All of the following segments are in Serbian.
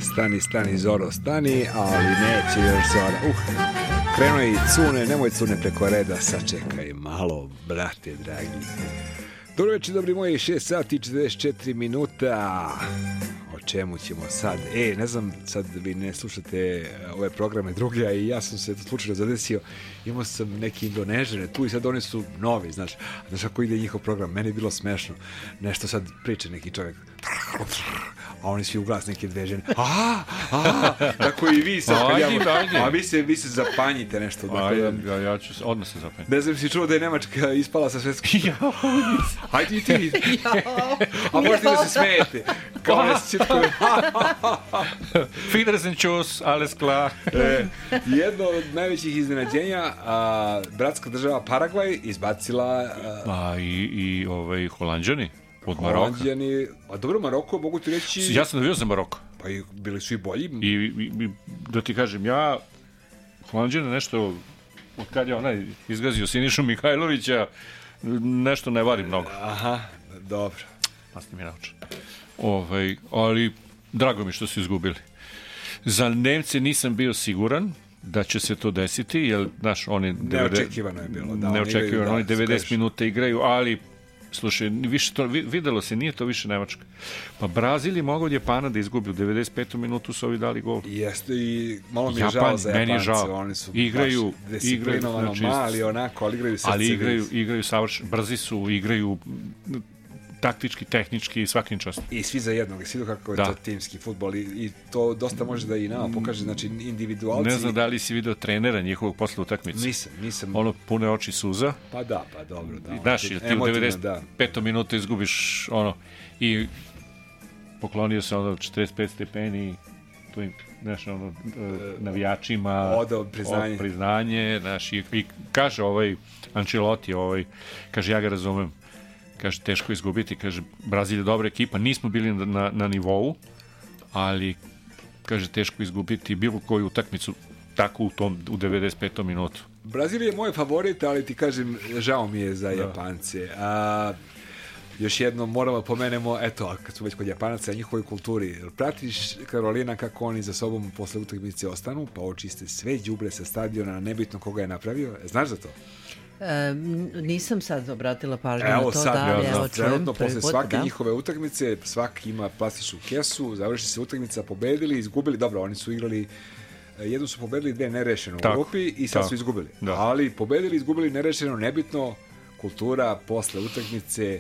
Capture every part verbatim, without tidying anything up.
Stani, stani, Zoro, stani, ali neće još Zora. Uh, krenuo je i Cune, nemoj Cune preko reda, sačekaj malo, brate dragi. Dobro večer, dobri moji, šest sati i četrdeset četiri minuta. O čemu ćemo sad? E, ne znam, sad vi ne slušate ove programe druge, a i ja sam se slučajno zadesio. Imao sam neki Indonežane tu i sad oni su novi, znaš. Znaš kako ide njihov program, meni je bilo smešno. Nešto sad priče neki čovjek. A oni svi u glas neke dve žene. A, a, tako i vi sad. Kad ajde, ja, ajde. A vi se, vi se zapanjite nešto. Dakle, ja, ja, ja ću se, odmah se zapanjiti. ne znam si čuo da je Nemačka ispala sa svetskog. Hajde i ti. A možete da se smijete. Kao ne se čitko. Fidersen čus, alles klar. E, jedno od najvećih iznenađenja, a, bratska država Paragvaj izbacila a, A i, i ovaj, Holanđani od Maroka. Holanđani. A dobro, Maroko, mogu ti reći... Ja sam navio za Maroko. Pa i bili su i bolji. I, i, i da ti kažem, ja Holanđane nešto, od kad je onaj izgazio Sinišu Mihajlovića, nešto ne varim mnogo. Aha, dobro. Masni mi naučan. Ovaj, ali drago mi što su izgubili. Za Nemce nisam bio siguran da će se to desiti, jer, znaš, oni... Neočekivano je bilo. Da, neočekivano, oni, oni devedeset minuta igraju, ali, slušaj, više to, videlo se, nije to više Nemačka. Pa Brazil je mogao od Japana da izgubi u devedeset petom minutu, su ovi dali gol. Jeste i malo mi je Japan, žao za Japance. meni je žao. Oni su igraju, baš disciplinovano igraju, znači, mali, onako, ali igraju srce. Ali igraju, igraju savršeno, brzi su, igraju taktički, tehnički i svakim častom. I svi za jednog, i svi kako je da. to timski fudbal i, i to dosta može da i nama pokaže, znači individualci. Ne znam da li si video trenera njihovog posle utakmice. Nisam, nisam. Ono pune oči suza. Pa da, pa dobro, da. Znaš, ti u devedeset petom minuta izgubiš ono i poklonio se ono četrdeset pet stepeni tu im, znaš, ono, navijačima odao priznanje, od priznanje znaš, i, i kaže ovaj Ancelotti, ovaj, kaže ja ga razumem, kaže teško izgubiti, kaže Brazil je dobra ekipa, nismo bili na, na, na nivou, ali kaže teško izgubiti bilo koju utakmicu tako u tom u devedeset petom minutu. Brazil je moj favorit, ali ti kažem, žao mi je za da. Japance. A, još jednom moramo pomenemo, eto, a kad su već kod Japanaca, njihovoj kulturi. Pratiš, Karolina, kako oni za sobom posle utakmice ostanu, pa očiste sve đubre sa stadiona, nebitno koga je napravio. Znaš za to? E, nisam sad obratila pažnju evo na to, sad, da, ja, evo, trenutno posle put, svake da. njihove utakmice, svaki ima plastičnu kesu, završi se utakmica, pobedili, izgubili, dobro, oni su igrali, jednu su pobedili, dve nerešeno u grupi i sad tako. Su izgubili. Da. Ali pobedili, izgubili, nerešeno, nebitno, kultura posle utakmice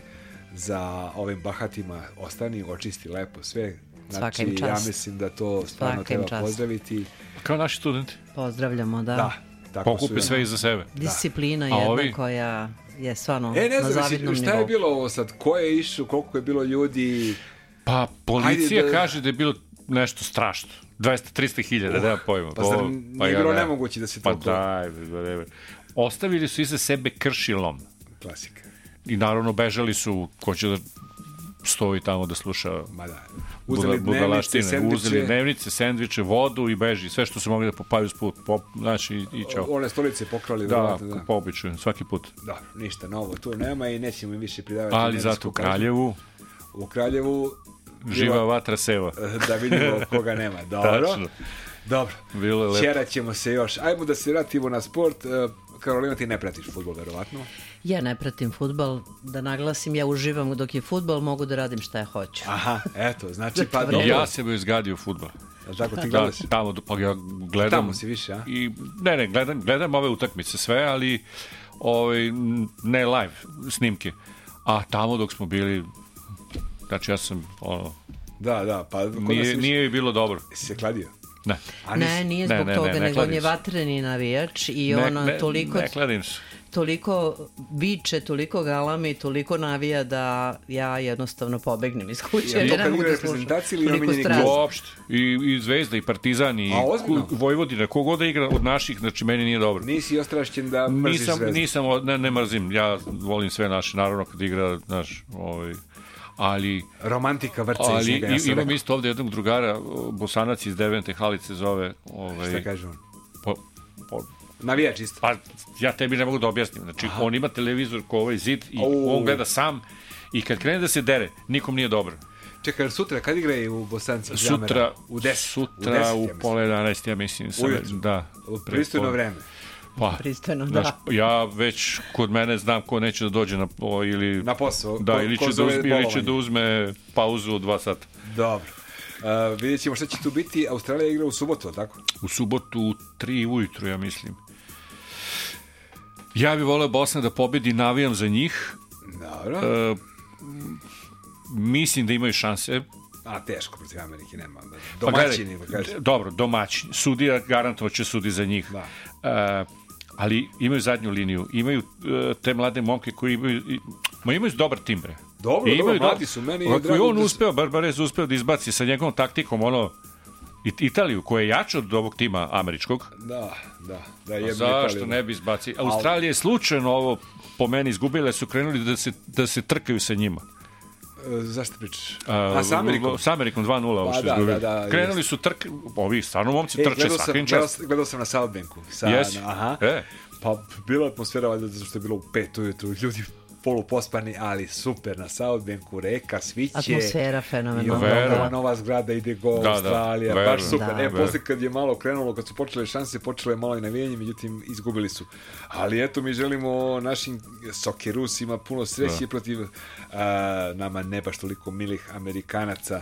za ovim bahatima ostani, očisti lepo sve. Znači, ja mislim da to stvarno Svakim treba čast. Pozdraviti. Kao naši studenti. Pozdravljamo, da. Da. Tako pokupe sve iza sebe. Disciplina da. jedna ovi... koja je stvarno e, ne na znam, zavidnom šta nivou. je bilo ovo sad? Ko je išao, koliko je bilo ljudi? Pa, policija da... kaže da je bilo nešto strašno. dvesta do trista hiljada, uh, nema pojma. Pa zar pa nije bilo ja, nemoguće da se to... Pa daj, daj, ostavili su iza sebe kršilom. Klasika. I naravno bežali su, ko će da stoji tamo da sluša Ma da. Uzeli dnevnice, sendviče. Uzeli dnevnice, sendviče, vodu i beži. Sve što su mogli da popaju sput, pop, znači i, i čao. One stolice pokrali. Da, da. po običaju, svaki put. Da, ništa novo tu nema i nećemo im više pridavati. Ali zato u Kraljevu... U Kraljevu... Živa bilo, vatra seva. Da vidimo koga nema. Dobro. Tačno. Dobro. Bilo je lepo. Ćerat ćemo se još. Ajmo da se vratimo na sport. Karolina, ti ne pratiš fudbal, verovatno? Ja ne pratim fudbal, da naglasim, ja uživam dok je fudbal, mogu da radim šta ja hoću. Aha, eto, znači pa dobro. Ja se bi izgadio fudbal. Tako ti gledaš? Da, tamo, pa ja gledam. Tamo si više, a? I, ne, ne, gledam, gledam ove utakmice sve, ali ovaj, ne live snimke. A tamo dok smo bili, znači ja sam, ono... Da, da, pa... Nije, nije bilo dobro. Si se kladio? Ne. Ne, nije zbog ne, ne, toga, ne, ne, nego on je vatreni navijač i ne, ono ne, toliko... Ne, kladim se. Toliko viče, toliko galami, toliko navija da ja jednostavno pobegnem iz kuće. Je to kad igra reprezentaciji ili omiljeni klub? Uopšte. I, I Zvezda, i Partizan, i Vojvodina, kogo da igra od naših, znači meni nije dobro. Nisi ostrašćen da mrziš nisam, Zvezdu? Nisam, ne, ne mrzim, ja volim sve naše, naravno kad igra, znaš, ovaj... ali... Romantika vrca ali, iz njega, ja sam imam rekao. isto ovde jednog drugara, Bosanac iz Devente, Halice zove... Ovaj, šta kaže on? Po, po, navijač isto. Pa ja tebi ne mogu da objasnim. Znači, aha, on ima televizor ko ovaj zid i oh. on gleda sam i kad krene da se dere, nikom nije dobro. Čekaj, sutra kad igraju u Bosanci? Sutra, u deset. sutra u, u pola jedanaest, ja mislim. Ujutru. Da. U pristojno vreme. Pa, pristojno, znaš, da. ja već kod mene znam ko neće da dođe na, o, ili, na posao. da, ko, ili, ko će da uzme, ili će da uzme pauzu od dva sata. Dobro. Uh, vidjet ćemo šta će tu biti. Australija igra u subotu, tako? U subotu u tri ujutru, ja mislim. Ja bih voleo Bosna da pobedi, navijam za njih. Dobro. Uh, mislim da imaju šanse. A, teško, protiv Amerike nema. Domaćini, pa gledaj, dobro, domaćini. Sudija garantovo će sudi za njih. Da. Uh, ali imaju zadnju liniju. Imaju uh, te mlade momke koji imaju... Ma imaju dobar tim, bre. Dobro, I dobro, mladi su. Meni je drago on da... uspeo, Barbarez uspeo da izbaci sa njegovom taktikom, ono... Italiju, koja je jača od ovog tima američkog. Da, da. da je zašto Italiju. Ne bi izbaci? Australija je slučajno ovo, po meni, izgubile, su krenuli da se, da se trkaju sa njima. Zašto pričaš? A, A sa Amerikom? Sa Amerikom dva nula, ovo što da, izgubili. Da, da, Krenuli su trk, ovi stvarno momci e, trče svakim čast. Gledao, gledao sam na Southbanku. Sa, Jesi? Aha. E. Pa bila atmosfera, valjda, zato što je bilo u pet ujutru, ljudi polupospani, ali super na Southbanku, reka, sviće. Atmosfera fenomenalna. I onda nova zgrada, ide go, da, Australija, da, baš super. Da, e, da. posle kad je malo krenulo, kad su počele šanse, počelo je malo i navijanje, međutim, izgubili su. Ali eto, mi želimo našim sokerusima puno sreće da. protiv a, nama ne baš toliko milih Amerikanaca.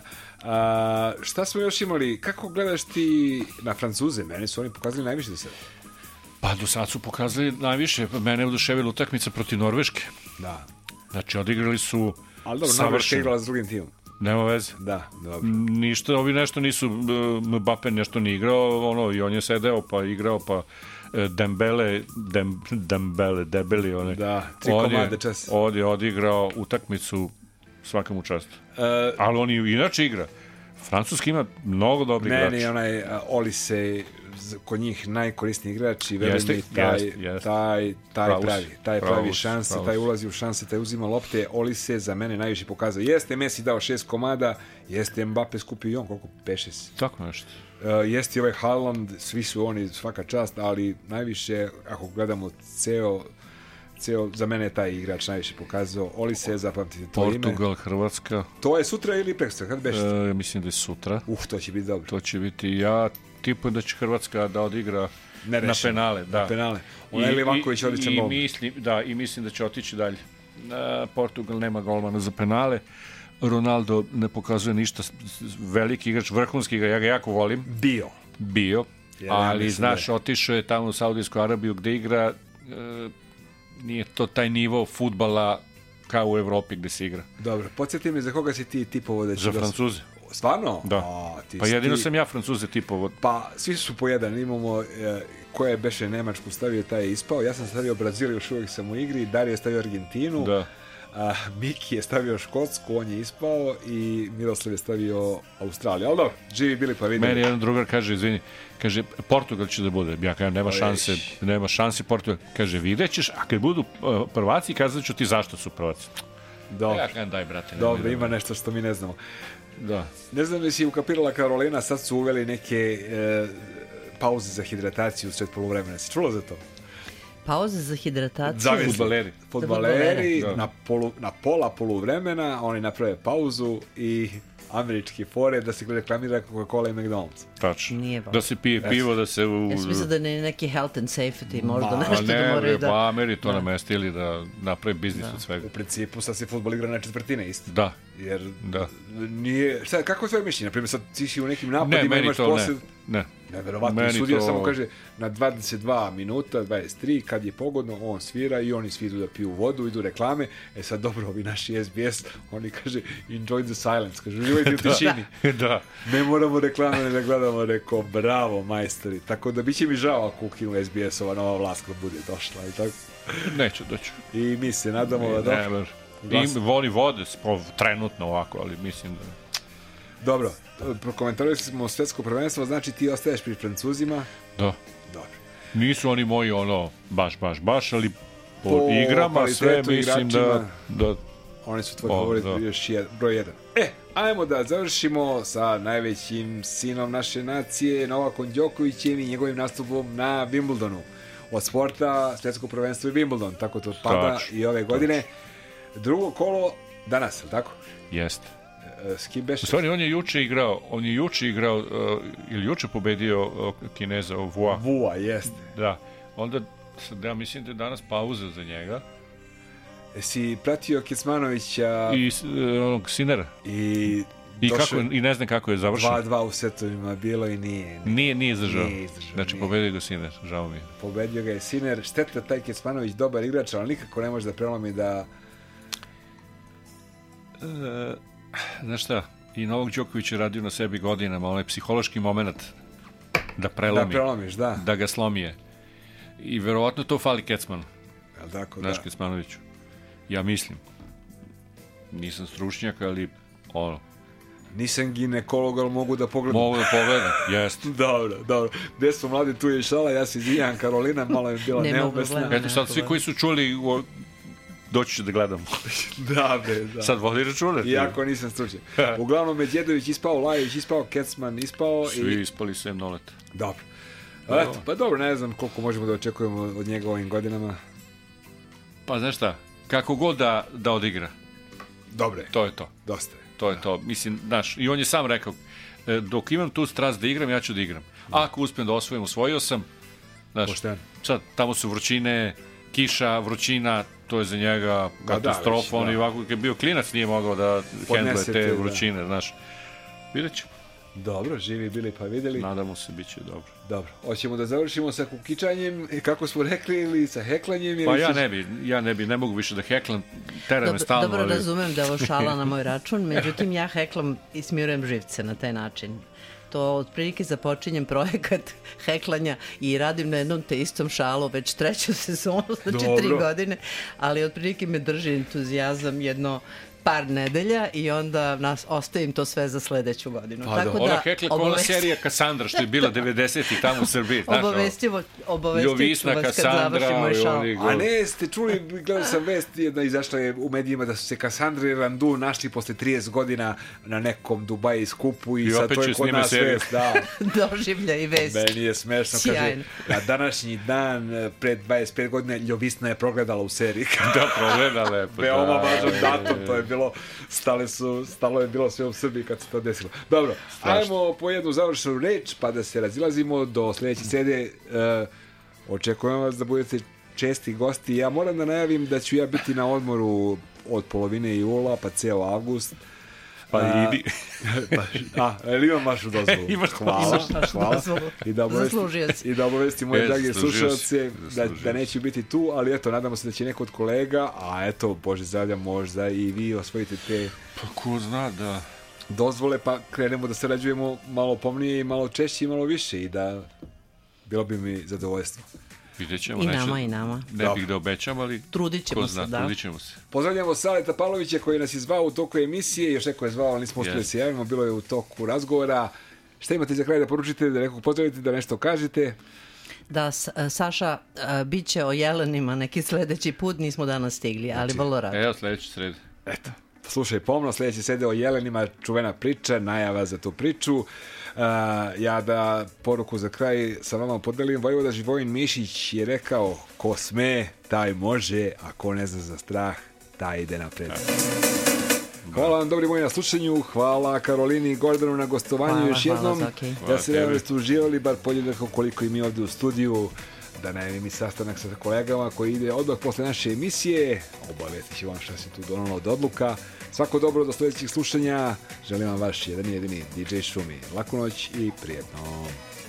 A, šta smo još imali? Kako gledaš ti na Francuze? Mene su oni pokazali najviše do sada. Pa do sad su pokazali najviše. Mene je oduševila utakmica protiv Norveške. Da. Znači, odigrali su ali dobro, Norveška igrala s drugim timom. Nema veze. Da, dobro. Ništa, ovi nešto nisu, Mbappe nešto ni igrao, ono, i on je sedeo, pa igrao, pa Dembele, Dem, Dembele, debeli, one. Da, tri komade čas. On je odigrao utakmicu svaka mu čast. Uh, Ali on i inače igra. Francuski ima mnogo dobrih igrača. Meni je onaj uh, Olise kod njih najkorisniji igrač i verujem mi taj, jest, jest. taj, taj Praus, pravi, taj Praus, pravi šanse, Praus. taj ulazi u šanse, taj uzima lopte. Olise za mene najviše pokazao. Jeste Messi dao šest komada, jeste Mbappe skupio i on koliko pešes. Tako nešto. Uh, jeste ovaj Haaland, svi su oni svaka čast, ali najviše, ako gledamo ceo ceo, za mene je taj igrač najviše pokazao. Olise, zapamtite to ime. Portugal, Hrvatska. To je sutra ili prekstra, kad bešte? E, mislim da je sutra. Uh, to će biti dobro. To će biti, ja tipujem da će Hrvatska da odigra Nerešeno. na penale. Da. Na penale. Ona je Livaković odličan gol. Mislim, da, i mislim da će otići dalje. E, Portugal nema golmana za penale. Ronaldo ne pokazuje ništa. Veliki igrač, vrhunski igrač, ja ga jako volim. Bio. Bio. Ja, ali, znaš, da otišao je tamo u Saudijsku Arabiju gde igra... E, nije to taj nivo fudbala kao u Evropi gde se igra. Dobro, podsjeti me za koga si ti tipovo da će... Za Francuze. Stvarno? Da. A, ti pa jedino ti... sam ja Francuze tipovo. Pa, svi su po jedan. Imamo, e, ko je beše Nemačku stavio, taj je ispao. Ja sam stavio Brazil, još uvijek sam u igri. Darija je stavio Argentinu. Da. A, Miki je stavio Škotsku, on je ispao. I Miroslav je stavio Australiju. Ali dobro, živi bili pa vidimo. Meni jedan drugar kaže, izvini, kaže, Portugal će da bude. Ja kažem, nema šanse, nema šanse Portugal. Kaže, vidjet ćeš, a kad budu uh, prvaci, kazat ću ti zašto su prvaci. Dobro. Ja kažem, daj, brate. Dobro, ima nešto što mi ne znamo. Da. Ne znam da si ukapirala Karolina, sad su uveli neke e, pauze za hidrataciju sred poluvremena. Si čula za to? Pauze za hidrataciju? Za fudbaleri. Fudbaleri da. na, polu, na pola poluvremena, oni naprave pauzu i američki fore da se reklamira Coca-Cola i McDonald's. Tačno. Nije važno. Da se pije pivo, da se... U... Ja sam mislila da ne neki health and safety, možda Ma, nešto ne, da moraju da... Pa Ameri to da. namestili da napravi biznis da. od svega. U principu sad se fudbal igra na četvrtine isto. Da. Jer da. nije... Šta, kako je tvoje mišljenje? Naprimjer, sad ti si u nekim napadima, ne, imaš to, posled... Ne, ne. Neverovatno, sudija to... samo kaže na dvadeset dva minuta, dvadeset tri, kad je pogodno, on svira i oni svi idu da piju vodu, idu reklame. E sad dobro, ovi naši S B S, oni kaže enjoy the silence, kaže uživajte u tišini. Da. Ne moramo reklame, ne da gledamo, rekao bravo majstori. Tako da biće mi žao ako ukinu S B S-ova nova vlast kad bude došla i tako. Neću doći. I mi se nadamo ne, da dobro. I voli vode trenutno ovako, ali mislim da... Dobro, prokomentarili smo svetsko prvenstvo, znači ti ostaješ pri Francuzima? Da. Dobro. Nisu oni moji ono, baš, baš, baš, ali po, po igrama sve mislim igračima, da, da... Oni su tvoj favorit još jed, broj jedan. E, ajmo da završimo sa najvećim sinom naše nacije, Novakom Đokovićem i njegovim nastupom na Wimbledonu. Od sporta, svetsko prvenstvo i Wimbledon, tako to pada i ove godine. Tač. Drugo kolo danas, tako? Jeste. s kim beše? U stvari, on je juče igrao, on je juče igrao, uh, ili juče pobedio uh, Kineza u Vua. Vua, jeste. Da, onda, sad, ja mislim da je danas pauza za njega. Jesi pratio Kecmanovića I uh, onog Sinera. i... I, kako, I ne znam kako je završeno. dva dva u setovima bilo i nije. Nije, nije izdržao. Nije izdržao. Znači, nije. pobedio ga Siner, žao mi je. Pobedio ga je Siner. Šteta taj Kecmanović, dobar igrač, ali nikako ne može da prelomi da... E, znaš šta, i Novak Đoković je radio na sebi godinama, onaj psihološki moment da prelomi. Da prelomiš, da. Da ga slomije. I verovatno to fali Kecmanu. Jel tako, Znaš, da. Kecmanoviću. Ja mislim. Nisam stručnjak, ali ono, Nisam ginekolog, ali mogu da pogledam. mogu da pogledam, jest. Dobro, dobro. Gde smo mladi, tu je i šala, ja se izvinjam, Karolina, malo je bila Ne mogu neumesna. gledati. Eto sad, svi koji su čuli, o, doći će da gledamo. Da, be, da. Sad vodi računa. Iako nisam stručan. Uglavnom, Medjedović ispao, Lajović ispao, Kecman ispao. Svi I... ispali sem Noleta. Dobro. Eto, pa dobro, ne znam koliko možemo da očekujemo od njega ovim godinama. Pa znaš šta, kako god da, da odigra, Dobre, to je to. dosta je. To je to. Mislim, znaš, i on je sam rekao, e, dok imam tu strast da igram, ja ću da igram. Ako uspijem da osvojim, osvojio sam. Znaš, Pošteno. sad, tamo su vrućine, kiša, vrućina, to je za njega Da, katastrofa. da, On već, i da. ovako, kad je bio klinac, nije mogao da hendle Podnese te te, da. vrućine, znaš. Vidjet ćemo. Dobro, živi bili pa videli. Nadamo se, bit će dobro. Dobro, hoćemo da završimo sa kukičanjem, kako smo rekli, ili sa heklanjem? Ili Pa ja ćeš- ne bi, ja ne bi, ne mogu više da heklam, tera me Dobro, stalno, dobro ali... razumem da je ovo šala na moj račun, međutim ja heklam i smirujem živce na taj način. To otprilike započinjem projekat heklanja i radim na jednom te istom šalu već treću sezonu, znači Dobro. tri godine, ali otprilike me drži entuzijazam jedno par nedelja i onda nas ostavim to sve za sledeću godinu. Pa Tako da. Ona hekla kao ona obavest- serija Kassandra, što je bila devedesetih tamo u Srbiji. znaš, ono. obavestivo, obavestit ću Ljovisna, vas kad Kassandra završimo i i šalu. oni- A ne, ste čuli, gledao sam vest, jedna izašla je u medijima da su se Kassandra i Randu našli posle trideset godina na nekom Dubaji skupu i, I sad opet to je će kod snime nas seriju. vest, da. Doživlja i vest. Meni je smešno, kaže, Sjajno. na današnji dan, eh, pred dvadeset pet godina, Ljovisna je progledala u seriji. Da, progleda lepo. Veoma da, važan je, datum, je. to je bilo, stale su, stalo je bilo sve u Srbiji kad se to desilo. Dobro, Strašno. ajmo po jednu završenu reč, pa da se razilazimo do sledeće sede. Uh, očekujem vas da budete česti gosti. Ja moram da najavim da ću ja biti na odmoru od polovine jula, pa ceo avgust. Pa A, idi. pa, a, ali imam vašu dozvolu. Imaš hvala, Imaš vašu hvala. dozvolu. I da obavesti, Zaslužio si. i da obavesti moje E, dragi zaslužio si. slušalce da, Zaslužio da neću biti tu, ali eto, nadamo se da će neko od kolega, a eto, Bože zdravlja, možda i vi osvojite te Pa ko zna da... dozvole, pa krenemo da sarađujemo malo pomnije i malo češće i malo više i da bilo bi mi zadovoljstvo. Vidjet ćemo. I neću- nama, i nama. Ne bih da obećam, ali... Trudit ćemo ko se, zna, da. trudit ćemo se. Pozdravljamo Saleta Pavlovića koji nas je zvao u toku emisije, još neko je zvao, ali nismo uspjeli da Yes. se javimo, bilo je u toku razgovora. Šta imate za kraj da poručite, da nekog pozdravite, da nešto kažete? Da, S- Saša, a, bit će o jelenima neki sledeći put, nismo danas stigli, ali vrlo rado. Evo, sledeći sred. Eto, slušaj pomno, sljedeće sede o jelenima, čuvena priča, najava za tu priču. Uh, ja da poruku za kraj sa vama podelim. Vojvoda Živojin Mišić je rekao, ko sme, taj može, a ko ne zna za strah, taj ide napred. Hvala vam, dobri moji, na slušanju. Hvala Karolini i Gordanu na gostovanju Hvala, još hvala, jednom. Zoki. Ja Hvala se tebi. nadam da ste uživali, bar podjednako koliko i mi ovdje u studiju. Da najavim i sastanak sa kolegama koji ide odmah posle naše emisije. Obavesti ću vam šta se tu donalo od odluka. Svako dobro do sljedećih slušanja. Želim vam vaš jedan jedini D J Šumi. Laku noć i prijetno.